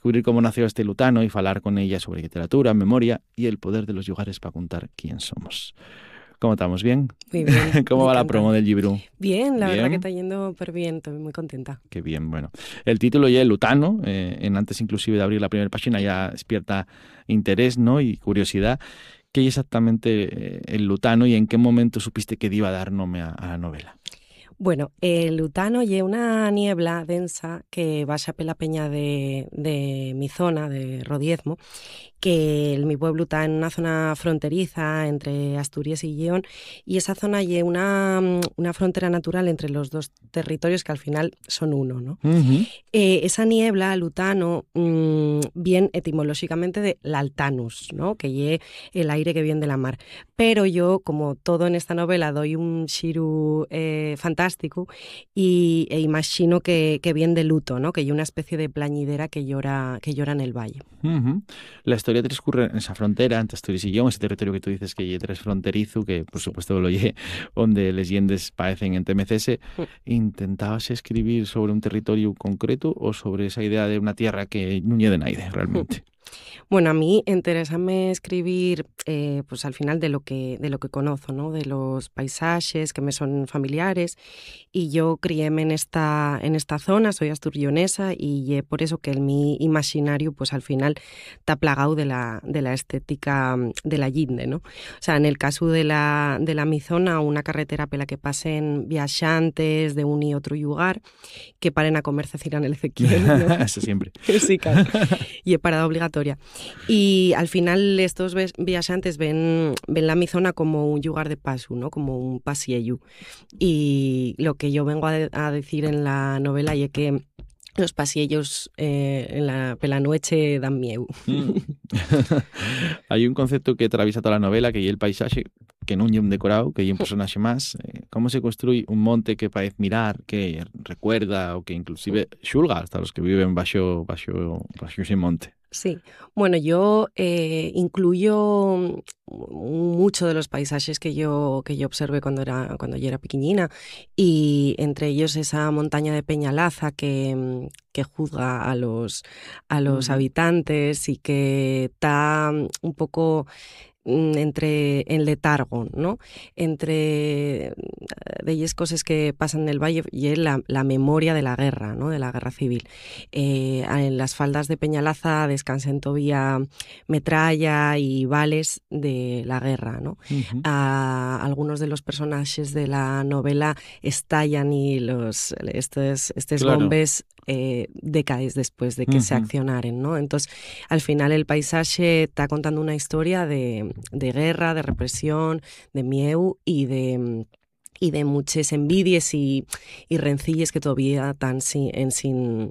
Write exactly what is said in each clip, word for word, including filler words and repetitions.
descubrir cómo nació este lutano y falar con ella sobre literatura, memoria y el poder de los lugares para contar quién somos. ¿Cómo estamos? ¿Bien? Muy bien. ¿Cómo va la promo del libro? Bien, la ¿Bien? verdad que está yendo súper bien, estoy muy contenta. Qué bien, bueno. El título ya, El lutano, eh, en antes inclusive de abrir la primera página ya despierta interés, ¿no? Y curiosidad. ¿Qué es exactamente eh, el lutano y en qué momento supiste que iba a dar nombre a, a la novela? Bueno, el lutano lle una niebla densa que baixa pela peña de, de mi zona, de Rodiezmo, que el, mi pueblo está en una zona fronteriza entre Asturias y Lleón, y esa zona lle una, una frontera natural entre los dos territorios que al final son uno, ¿no? Uh-huh. Eh, esa niebla, lutano, mmm, viene etimológicamente de l'altanus, ¿no? Que lle el aire que viene de la mar. Pero yo, como todo en esta novela, doy un xiru eh, fantástico y e imagino que, que viene de luto, ¿no? Que hay una especie de plañidera que llora, que llora en el valle. Uh-huh. La historia transcurre en esa frontera entre Asturias y Lleón, ese territorio que tú dices que lle tres fronterizo, que por supuesto lo lle, donde les yendes parecen entemecese. ¿Intentabas escribir sobre un territorio concreto o sobre esa idea de una tierra que no lle de naide realmente? Bueno, a mí interésame escribir, eh, pues al final de lo que de lo que conozco, ¿no? De los paisajes que me son familiares, y yo criéme en esta en esta zona, soy asturionesa, y es por eso que el mi imaginario, pues al final está plagado de la de la estética de la Llindé, ¿no? O sea, en el caso de la de la mi zona, una carretera pela que pasen viaxantes de un y otro lugar, que paren a comer cecina en el Ezequiel, ¿no? Eso siempre. Sí, claro. Y es parada obligatoria. Y al final estos viaxantes ven, ven la mi zona como un lugar de paso, ¿no? Como un pasiello. Y lo que yo vengo a, de, a decir en la novela es que los pasiellos eh, en la pelanueche dan miedo. Mm. Hay un concepto que atraviesa toda la novela, que es el paisaje, que no es un decorado, que es un personaje más. Eh, ¿Cómo se construye un monte que parece mirar, que recuerda o que inclusive xulga hasta los que viven bajo, bajo, bajo ese monte? Sí, bueno, yo eh, incluyo mucho de los paisajes que yo, que yo observé cuando, era, cuando yo era pequeñina, y entre ellos esa montaña de Peñalaza que, que juzga a los, a los uh-huh. habitantes y que está un poco entre en letargo, ¿no? Entre de ellas cosas que pasan en el valle y es la, la memoria de la guerra, ¿no? De la guerra civil. Eh, en las faldas de Peñalaza descansan todavía metralla y vales de la guerra, ¿no? Uh-huh. A, algunos de los personajes de la novela estallan y los estos, estos claro. bombes eh, décadas después de que uh-huh. se accionaren, ¿no? Entonces, al final el paisaje está contando una historia de de guerra, de represión, de miedo y de, y de muchas envidias y, y rencillas que todavía están sin, en, sin,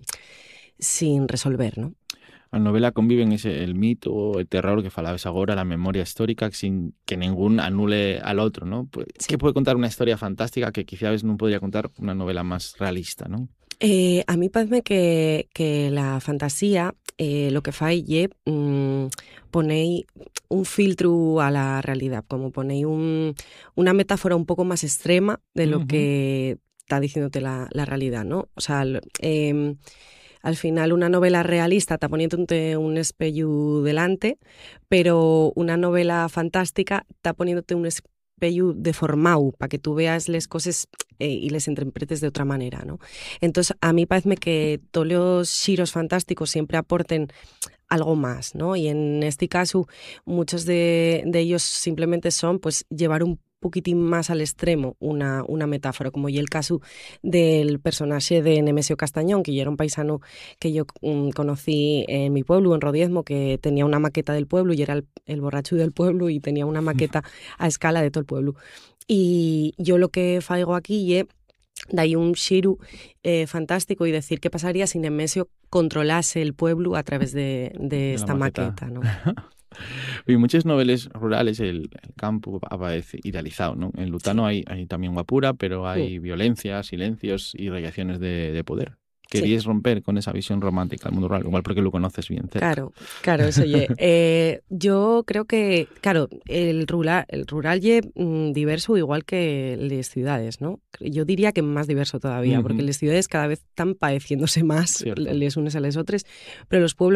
sin resolver, ¿no? A novela conviven ese, el mito, el terror que falabas agora, la memoria histórica, sin que ningún anule al otro, ¿no? Pues, sí. Que puede contar una historia fantástica que quizás no podría contar una novela más realista, ¿no? Eh, a mí parece que, que la fantasía eh, lo que fai ye mmm, ponéis un filtro a la realidad, como ponéis un, una metáfora un poco más extrema de lo uh-huh. que está diciéndote la, la realidad, ¿no? O sea, eh, al final una novela realista está poniéndote un espello delante, pero una novela fantástica está poniéndote un espello deformado para que tú veas las cosas eh, y les interpretes de otra manera, ¿no? Entonces, a mí parece que todos los xiros fantásticos siempre aporten algo más, ¿no? Y en este caso, muchos de, de ellos simplemente son, pues, llevar un poquitín más al extremo una, una metáfora, como y el caso del personaje de Nemesio Castañón, que ya era un paisano que yo um, conocí en mi pueblo, en Rodiezmo, que tenía una maqueta del pueblo y era el, el borracho del pueblo y tenía una maqueta a escala de todo el pueblo. Y yo lo que faigo aquí es de ahí un xiru eh, fantástico y decir qué pasaría si Nemesio controlase el pueblo a través de, de, de esta maqueta, maqueta, ¿no? En muchas novelas rurales el, el campo aparece idealizado, ¿no? En Lutano hay, hay también guapura, pero hay sí. violencia, silencios y relaciones de, de poder. Querías sí. romper con esa visión romántica del mundo rural, igual porque lo conoces bien cerca. Claro, claro, eso ye. eh, yo creo que, claro, el rural, el rural ye mm, diverso igual que las ciudades, ¿no? Yo diría que más diverso todavía, uh-huh. porque las ciudades cada vez están padeciéndose más, les unes a las otras, pero los pueblos